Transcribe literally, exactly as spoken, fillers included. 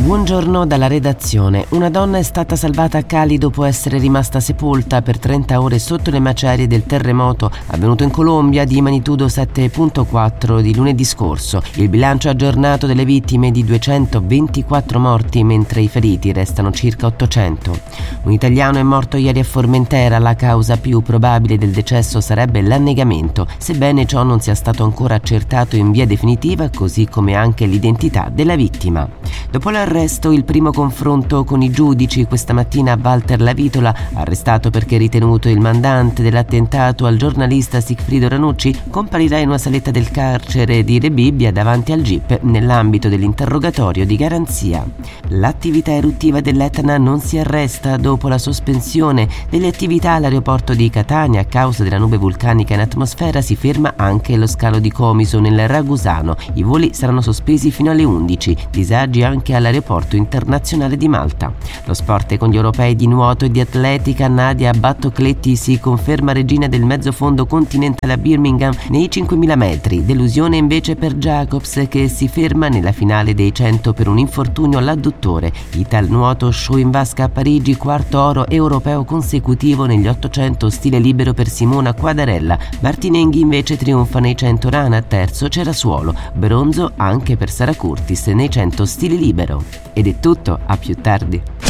Buongiorno dalla redazione. Una donna è stata salvata a Cali dopo essere rimasta sepolta per trenta ore sotto le macerie del terremoto avvenuto in Colombia di magnitudo sette virgola quattro di lunedì scorso. Il bilancio aggiornato delle vittime è di duecentoventiquattro morti, mentre i feriti restano circa ottocento. Un italiano è morto ieri a Formentera. La causa più probabile del decesso sarebbe l'annegamento, sebbene ciò non sia stato ancora accertato in via definitiva, così come anche l'identità della vittima. Dopo l'arresto, il primo confronto con i giudici. Questa mattina Walter Lavitola, arrestato perché ritenuto il mandante dell'attentato al giornalista Sigfrido Ranucci, comparirà in una saletta del carcere di Rebibbia davanti al G I P nell'ambito dell'interrogatorio di garanzia. L'attività eruttiva dell'Etna non si arresta. Dopo la sospensione delle attività all'aeroporto di Catania a causa della nube vulcanica in atmosfera, si ferma anche lo scalo di Comiso nel Ragusano. I voli saranno sospesi fino alle undici. Disagi anche all'aeroporto internazionale di Malta. Lo sport con gli europei di nuoto e di atletica. Nadia Battocletti si conferma regina del mezzo fondo continentale a Birmingham nei cinquemila metri. Delusione invece per Jacobs, che si ferma nella finale dei cento per un infortunio all'adduttore. Ital nuoto show in vasca a Parigi, quarto oro europeo consecutivo negli ottocento stile libero per Simona Quadarella. Martinenghi invece trionfa nei cento rana, terzo Cerasuolo. Bronzo anche per Sara Curtis nei cento stile libero. Ed è tutto, a più tardi.